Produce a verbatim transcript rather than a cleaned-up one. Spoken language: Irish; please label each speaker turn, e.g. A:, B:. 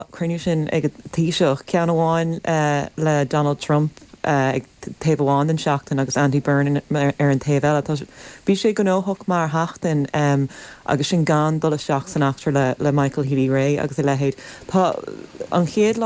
A: Cruinú sin ag tíiseach cean amháin uh, le Donald Trump uh, ag taobháin den seachtain agus Andy Byrne ar an taobhile. Tá bhí sé go nóthach mar heachtain um, agus sin gan dul seach san aftar le, le Michael Healy Ray agus i lehéid. Tá an chéad